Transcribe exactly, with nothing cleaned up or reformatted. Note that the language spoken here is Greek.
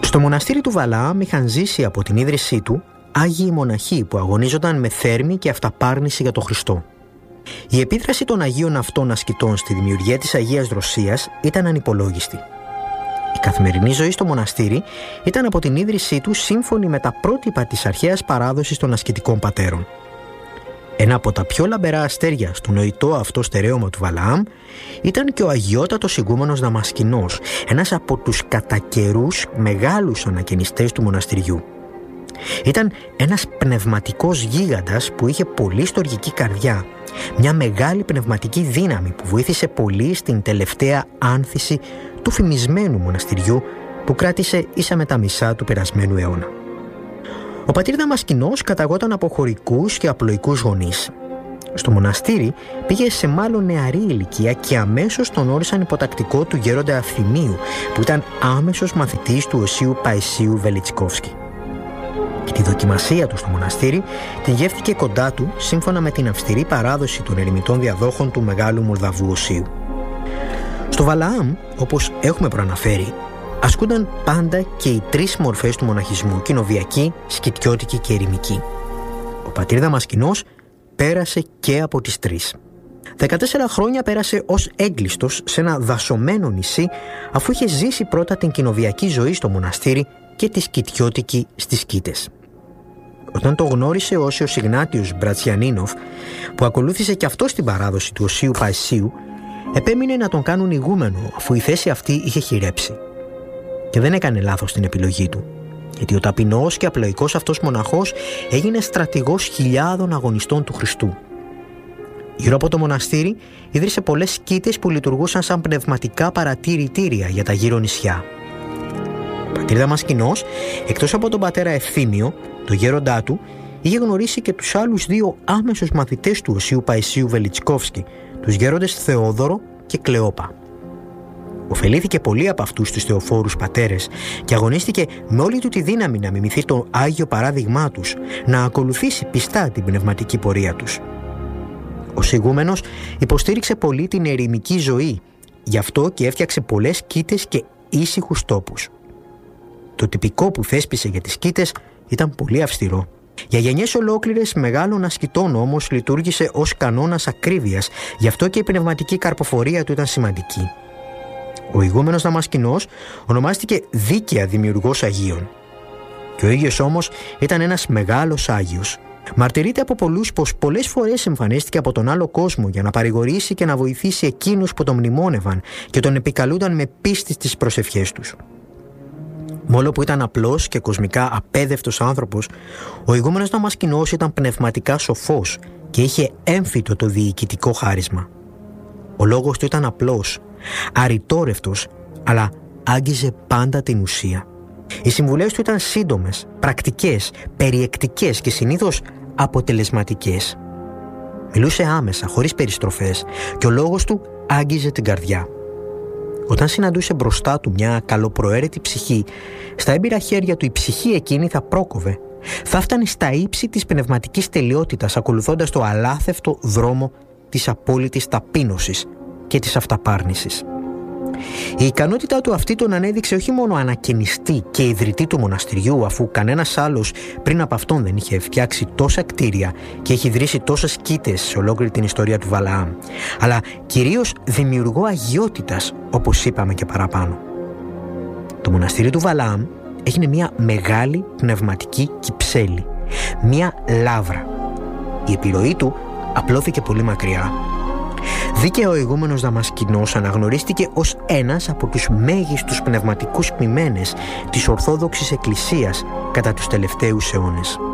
Στο μοναστήρι του Βαλαάμ είχαν ζήσει από την ίδρυσή του Άγιοι μοναχοί που αγωνίζονταν με θέρμη και αυταπάρνηση για τον Χριστό. Η επίδραση των Αγίων αυτών ασκητών στη δημιουργία της Αγίας Δροσίας ήταν ανυπολόγιστη. Η καθημερινή ζωή στο μοναστήρι ήταν από την ίδρυσή του σύμφωνη με τα πρότυπα της αρχαίας παράδοσης των ασκητικών πατέρων. Ένα από τα πιο λαμπερά αστέρια στο νοητό αυτό στερέωμα του Βαλαάμ ήταν και ο αγιότατος ηγούμενος Δαμασκηνός, ένας από τους κατά καιρούς μεγάλους ανακαινιστές του μοναστηριού. Ήταν ένας πνευματικός γίγαντας που είχε πολύ στοργική καρδιά, μια μεγάλη πνευματική δύναμη που βοήθησε πολύ στην τελευταία άνθηση του φημισμένου μοναστηριού που κράτησε ίσα με τα μισά του περασμένου αιώνα. Ο πατήρ Δαμασκηνός καταγόταν από χωρικούς και απλοϊκούς γονείς. Στο μοναστήρι πήγε σε μάλλον νεαρή ηλικία και αμέσως τον όρισαν υποτακτικό του γέροντα Αυθυμίου, που ήταν άμεσος μαθητής του Οσίου Παϊσίου Βελιτσκόφσκι. Και τη δοκιμασία του στο μοναστήρι την γεύτηκε κοντά του σύμφωνα με την αυστηρή παράδοση των ερημιτών διαδόχων του Μεγάλου Μολδαβού Οσίου. Στο Βαλαάμ, όπως έχουμε προαναφέρει, ασκούνταν πάντα και οι τρεις μορφές του μοναχισμού, κοινοβιακή, σκητιώτικη και ερημική. Ο πατήρ Δαμασκηνός πέρασε και από τις τρεις. δεκατέσσερα χρόνια πέρασε ως έγκλειστος σε ένα δασωμένο νησί, αφού είχε ζήσει πρώτα την κοινοβιακή ζωή στο μοναστήρι και τη σκητιώτικη στις Σκήτες. Όταν το γνώρισε ο Όσιος Ιγνάτιος Μπρατσιανίνοφ, που ακολούθησε και αυτό στην παράδοση του Οσίου Παϊσίου, επέμεινε να τον κάνουν ηγούμενο, αφού η θέση αυτή είχε χειρέψει. Και δεν έκανε λάθος στην επιλογή του, γιατί ο ταπεινός και απλοϊκός αυτός μοναχός έγινε στρατηγός χιλιάδων αγωνιστών του Χριστού. Γύρω από το μοναστήρι ίδρυσε πολλές σκήτες που λειτουργούσαν σαν πνευματικά παρατηρητήρια για τα γύρω νησιά. Ο πατήρ Δαμασκηνός, εκτός από τον πατέρα Ευθύμιο, το γέροντά του, είχε γνωρίσει και τους άλλους δύο άμεσους μαθητές του Οσίου Παϊσίου Βελιτσκόφσκι, τους γέροντες Θεόδωρο και Κλεόπα. Οφελήθηκε πολύ από αυτούς τους θεοφόρους πατέρες και αγωνίστηκε με όλη του τη δύναμη να μιμηθεί το άγιο παράδειγμά τους, να ακολουθήσει πιστά την πνευματική πορεία τους. Ως ηγούμενος υποστήριξε πολύ την ερημική ζωή, γι' αυτό και έφτιαξε πολλές σκήτες και ήσυχους τόπους. Το τυπικό που θέσπισε για τις σκήτες ήταν πολύ αυστηρό. Για γενιές ολόκληρες μεγάλων ασκητών όμως λειτουργήσε ως κανόνας ακρίβειας, γι' αυτό και η πνευματική καρποφορία του ήταν σημαντική. Ο ηγούμενος Δαμασκηνός ονομάστηκε δίκαια δημιουργός Αγίων. Και ο ίδιος όμως ήταν ένας μεγάλος Άγιος. Μαρτυρείται από πολλούς πως πολλές φορές εμφανίστηκε από τον άλλο κόσμο για να παρηγορήσει και να βοηθήσει εκείνους που τον μνημόνευαν και τον επικαλούνταν με πίστη στις προσευχές τους. Μόλο που ήταν απλός και κοσμικά απέδευτος άνθρωπος, ο ηγούμενος Δαμασκηνός ήταν πνευματικά σοφός και είχε έμφυτο το διοικητικό χάρισμα. Ο λόγος του ήταν απλός, αριτόρευτος, αλλά άγγιζε πάντα την ουσία. Οι συμβουλές του ήταν σύντομες, πρακτικές, περιεκτικές και συνήθως αποτελεσματικές. Μιλούσε άμεσα, χωρίς περιστροφές, και ο λόγος του άγγιζε την καρδιά. Όταν συναντούσε μπροστά του μια καλοπροαίρετη ψυχή, στα έμπειρα χέρια του η ψυχή εκείνη θα πρόκοβε. Θα φτάνει στα ύψη της πνευματικής τελειότητας, ακολουθώντας το αλάθευτο δρόμο της απόλυτης ταπείνωσης και της αυταπάρνησης. Η ικανότητά του αυτή τον ανέδειξε όχι μόνο ανακαινιστή και ιδρυτή του μοναστηριού, αφού κανένας άλλος πριν από αυτόν δεν είχε φτιάξει τόσα κτίρια και έχει ιδρύσει τόσες σκήτες σε ολόκληρη την ιστορία του Βαλαάμ, αλλά κυρίως δημιουργό αγιότητας, όπως είπαμε και παραπάνω. Το μοναστήρι του Βαλαάμ έγινε μια μεγάλη πνευματική κυψέλη, μια λάβρα. Η επιρροή του απλώθηκε πολύ μακριά. Δίκαια ο ηγούμενος Δαμασκηνός αναγνωρίστηκε ως ένας από τους μέγιστους πνευματικούς ποιμένες της Ορθόδοξης Εκκλησίας κατά τους τελευταίους αιώνες.